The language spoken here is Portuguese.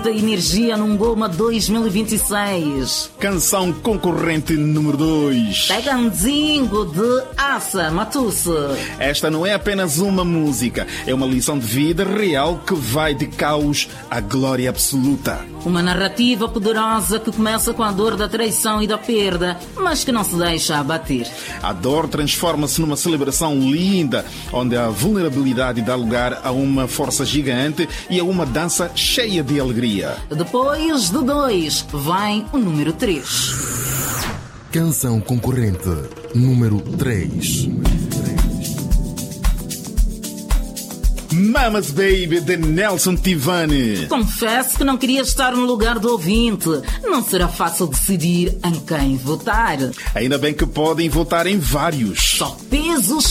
muita energia num Goma 2026. Canção concorrente número 2. Teganzingo de Assa Matusse. Esta não é apenas uma música, é uma lição de vida real que vai de caos à glória absoluta. Uma narrativa poderosa que começa com a dor da traição e da perda, mas que não se deixa abater. A dor transforma-se numa celebração linda, onde a vulnerabilidade dá lugar a uma força gigante e a uma dança cheia de alegria. Depois de 2, vem o número 3. Canção concorrente número 3. Mama's Baby, de Nelson Tivani. Confesso que não queria estar no lugar do ouvinte. Não será fácil decidir em quem votar. Ainda bem que podem votar em vários. Só pesos